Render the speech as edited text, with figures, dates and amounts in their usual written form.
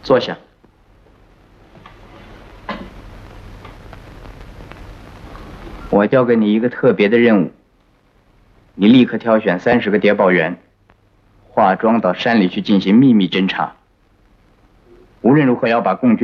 坐下。我交给你一个特别的任务，你立刻挑选30个谍报员，化妆到山里去进行秘密侦查。无论如何要把共军